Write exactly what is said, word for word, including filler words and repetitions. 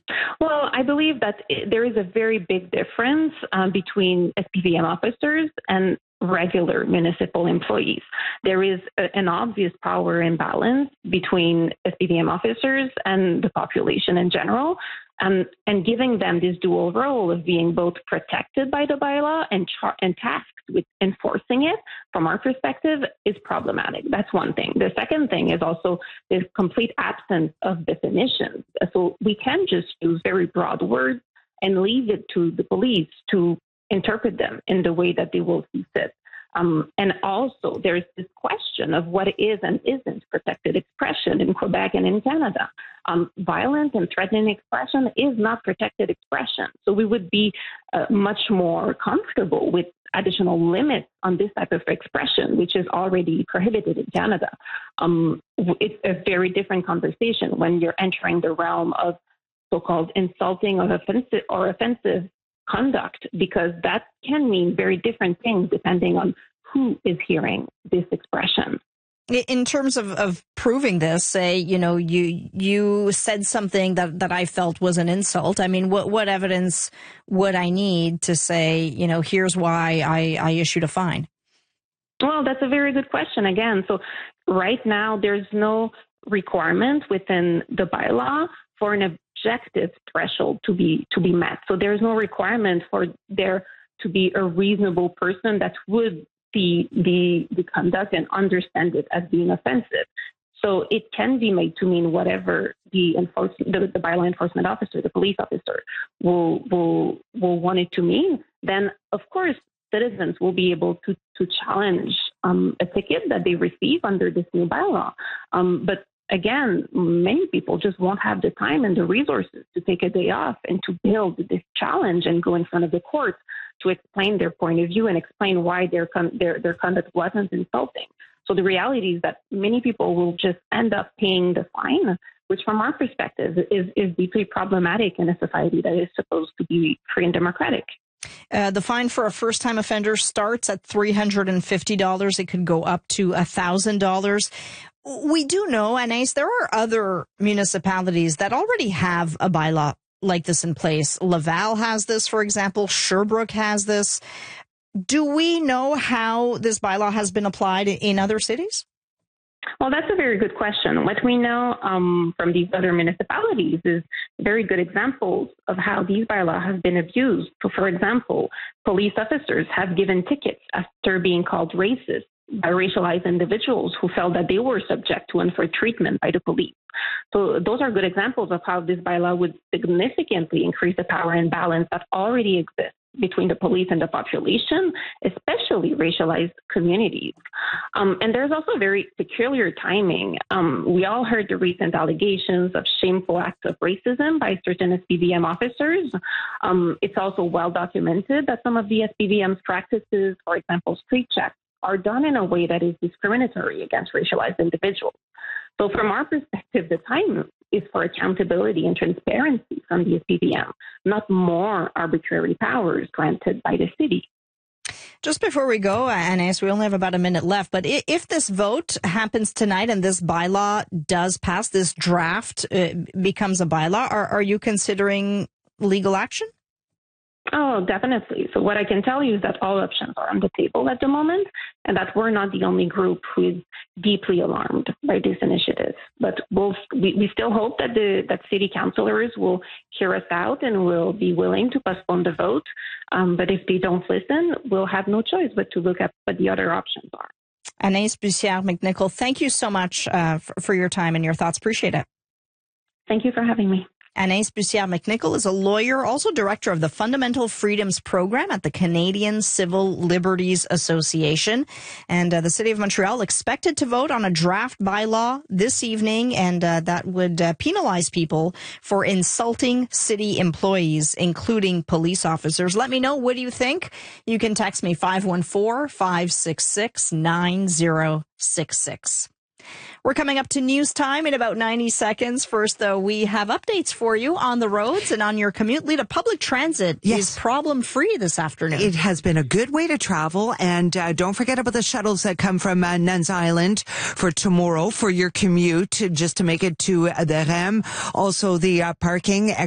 Well, I believe that it, there is a very big difference um, between S P V M officers and regular municipal employees. There is a, an obvious power imbalance between S P V M officers and the population in general. Um, and giving them this dual role of being both protected by the bylaw and, char- and tasked with enforcing it, from our perspective, is problematic. That's one thing. The second thing is also the complete absence of definitions. So we can just use very broad words and leave it to the police to interpret them in the way that they will see fit. Um, and also, there's this question of what is and isn't protected expression in Quebec and in Canada. Um, violent and threatening expression is not protected expression. So we would be uh, much more comfortable with additional limits on this type of expression, which is already prohibited in Canada. Um, it's a very different conversation when you're entering the realm of so-called insulting or offensive or offensive conduct, because that can mean very different things depending on who is hearing this expression. In terms of, of proving this, say, you know, you you said something that, that I felt was an insult. I mean, what what evidence would I need to say, you know, here's why I, I issued a fine? Well, that's a very good question again. So right now, there's no requirement within the bylaw for an objective threshold to be to be met. So there's no requirement for there to be a reasonable person that would see the the conduct and understand it as being offensive. So it can be made to mean whatever the enforcement, the, the bylaw enforcement officer, the police officer, will will will want it to mean. Then, of course, citizens will be able to to challenge um, a ticket that they receive under this new bylaw. Um, but Again, many people just won't have the time and the resources to take a day off and to build this challenge and go in front of the court to explain their point of view and explain why their con- their their conduct wasn't insulting. So the reality is that many people will just end up paying the fine, which from our perspective is, is deeply problematic in a society that is supposed to be free and democratic. Uh, the fine for a first-time offender starts at three hundred fifty dollars. It could go up to one thousand dollars. We do know, Anaïs, there are other municipalities that already have a bylaw like this in place. Laval has this, for example. Sherbrooke has this. Do we know how this bylaw has been applied in other cities? Well, that's a very good question. What we know um, from these other municipalities is very good examples of how these bylaws have been abused. So, for example, police officers have given tickets after being called racist by racialized individuals who felt that they were subject to unfair treatment by the police. So those are good examples of how this bylaw would significantly increase the power imbalance that already exists between the police and the population, especially racialized communities. Um, and there's also very peculiar timing. Um, we all heard the recent allegations of shameful acts of racism by certain S P V M officers. Um, it's also well documented that some of the S P V M's practices, for example, street checks, are done in a way that is discriminatory against racialized individuals. So from our perspective, the time is for accountability and transparency from the S P V M, not more arbitrary powers granted by the city. Just before we go, Anaïs, we only have about a minute left, but if this vote happens tonight and this bylaw does pass, this draft uh, becomes a bylaw, are, are you considering legal action? Oh, definitely. So what I can tell you is that all options are on the table at the moment, and that we're not the only group who is deeply alarmed by this initiative. But we'll, we, we still hope that the that city councillors will hear us out and will be willing to postpone the vote. Um, but if they don't listen, we'll have no choice but to look at what the other options are. Anaïs Bussière-McNicholl, thank you so much uh, for, for your time and your thoughts. Appreciate it. Thank you for having me. Anaïs Bussière-McNicholl is a lawyer, also director of the Fundamental Freedoms Program at the Canadian Civil Liberties Association. And uh, the City of Montreal expected to vote on a draft bylaw this evening, and uh, that would uh, penalize people for insulting city employees, including police officers. Let me know, what do you think? You can text me five one four, five six six, nine zero six six. We're coming up to news time in about ninety seconds. First, though, we have updates for you on the roads and on your commute. Lita, public transit yes. is problem-free this afternoon. It has been a good way to travel. And uh, don't forget about the shuttles that come from uh, Nuns Island for tomorrow for your commute, just to make it to uh, the R E M. Also, the uh, parking